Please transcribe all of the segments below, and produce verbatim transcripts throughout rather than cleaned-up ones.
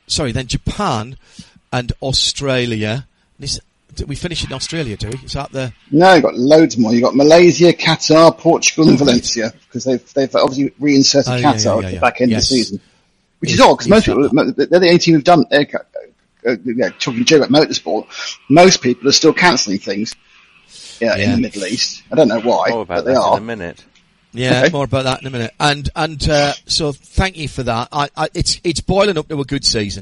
sorry, then Japan and Australia. This, we finish in Australia, do we? Is that the? No, you've got loads more. You've got Malaysia, Qatar, Portugal, and Valencia because they've they've obviously reinserted oh, Qatar yeah, yeah, at yeah, the yeah. back end yes. of the season, which Is, is odd because most that, people they're the only team who've done. Uh, uh, yeah, talking to you about motorsport, most people are still cancelling things. Yeah, yeah, in the Middle East. I don't know why, More about but they that are. in a minute. Yeah, okay. more about that in a minute. And and uh, so thank you for that. I, I, it's it's boiling up to a good season.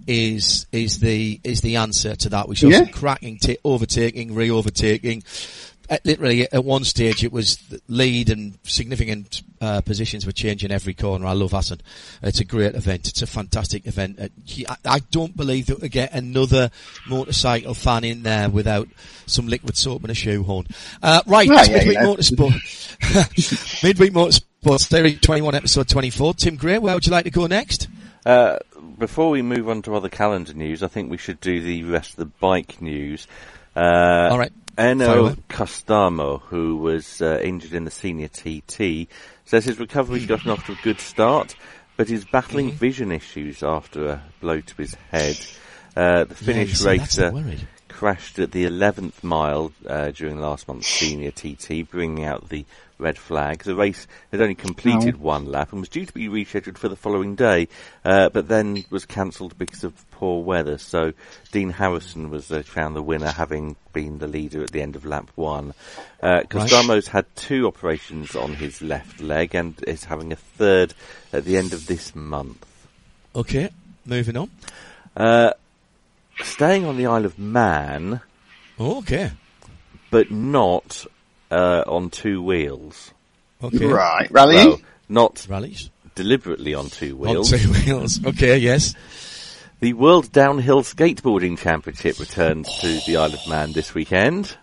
Is is the is the answer to that? We saw yeah. some cracking, t- overtaking, re-overtaking. Uh, literally, at one stage, it was the lead and significant uh, positions were changing every corner. I love Assen. It's a great event. It's a fantastic event. Uh, I, I don't believe that we get another motorcycle fan in there without some liquid soap and a shoehorn. Uh, right, well, it's yeah, Midweek yeah. Motorsport. Midweek Motorsport, Series twenty-one, Episode twenty-four. Tim Gray, where would you like to go next? Uh, before we move on to other calendar news, I think we should do the rest of the bike news. Uh, All right. Eno Costamo, who was uh, injured in the senior T T, says his recovery's gotten off to a good start, but he's battling mm-hmm. vision issues after a blow to his head. Uh, the Finnish yeah, racer crashed at the eleventh mile uh, during last month's senior T T, bringing out the red flag. The race had only completed oh. one lap and was due to be rescheduled for the following day, uh, but then was cancelled because of poor weather. So Dean Harrison was uh, found the winner, having been the leader at the end of lap one. Uh, Costamo's right. had two operations on his left leg and is having a third at the end of this month. Okay, moving on. Uh, staying on the Isle of Man. Oh, okay. But not uh, on two wheels. Okay. Right. Rallying? Well, not Rallies? deliberately on two wheels. On two wheels. Okay, yes. The World Downhill Skateboarding Championship returns to the Isle of Man this weekend.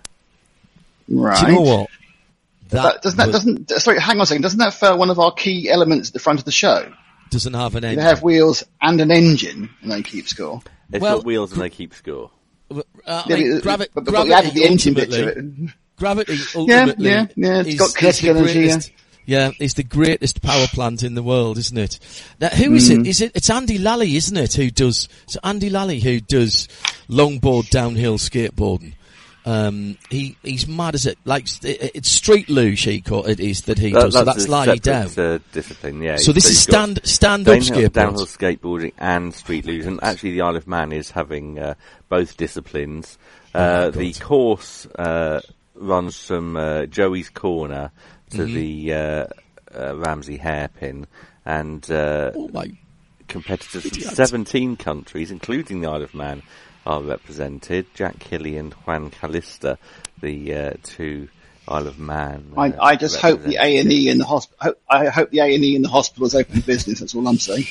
Right. Do you know what? That, that, doesn't that, was, doesn't, sorry, hang on a second. Doesn't that fail one of our key elements at the front of the show? Doesn't have an engine. They have wheels and an engine and they keep score. It's well, got wheels and they keep score. Uh, I yeah, mean, but, gravi- but, but gravity, added the engine bit to it. Gravity ultimately yeah, yeah, yeah. It's is, got kinetic energy, yeah. Yeah, it's the greatest power plant in the world, isn't it? Now, who is mm. it? Is it? It's Andy Lally, isn't it? Who does? It's Andy Lally who does longboard downhill skateboarding. Um, he he's mad as it. Like it, it's street luge. He call it is that he that, does. That's so that's Lally down. Uh, discipline, yeah. So this so is stand stand up skateboarding, downhill skateboarding, and street luge. And actually, the Isle of Man is having uh, both disciplines. Uh, oh the course uh, runs from uh, Joey's Corner to mm-hmm. the uh, uh, Ramsey hairpin, and uh, oh my competitors idiot. from seventeen countries, including the Isle of Man, are represented. Jack Hilly and Juan Calista, the uh, two Isle of Man. Uh, I, I just hope the A and E in the hospital. I hope the A and E in the hospital is open business. That's all I'm saying.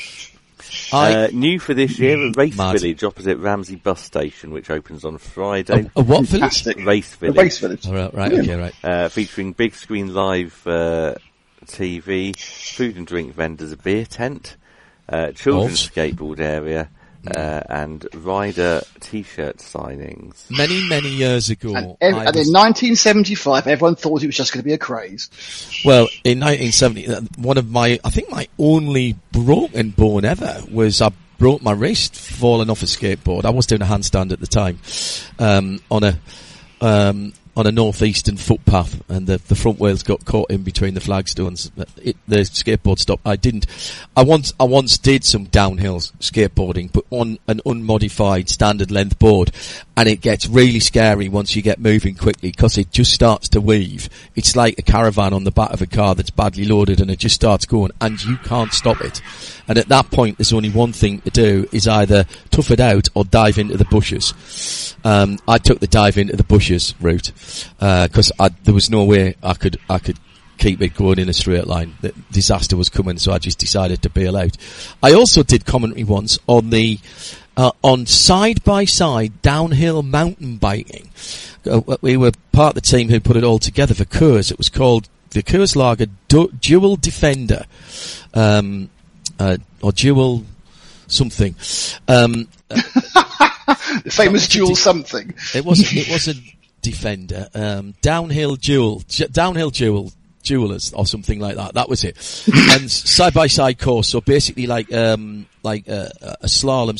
Uh, new for this year, a race Mad. village opposite Ramsey bus station, which opens on Friday. A, a what village? Fantastic. Race village. A race village. Oh, right, right, okay, right. Uh, featuring big screen live uh, T V, food and drink vendors, a beer tent, uh, children's Of. skateboard area, uh, and rider T-shirt signings. Many, many years ago, And, ev- I and was, in nineteen seventy-five, everyone thought it was just going to be a craze. well, in nineteen seventy, uh, one of my, I think my only broken bone ever was I broke my wrist falling off a skateboard. I was doing a handstand at the time, um, on a, um, on a northeastern footpath, and the, the front wheels got caught in between the flagstones. It, the skateboard stopped. I didn't. I once, I once did some downhill skateboarding, but on an unmodified standard length board, and it gets really scary once you get moving quickly because it just starts to weave. It's like a caravan on the back of a car that's badly loaded, and it just starts going, and you can't stop it. And at that point, there's only one thing to do: is either tough it out or dive into the bushes. Um, I took the dive into the bushes route. Because uh, there was no way I could I could keep it going in a straight line. The disaster was coming, so I just decided to bail out. I also did commentary once on the uh, on side by side downhill mountain biking. Uh, we were part of the team who put it all together for Coors. It was called the Coors Lager du- Dual Defender, um, uh, or Dual something. Um, uh, the famous Dual something. It was it was a Defender, um, downhill jewel, j- downhill jewel, jewelers or something like that. That was it. And side by side course. So basically like, um, like a, a slalom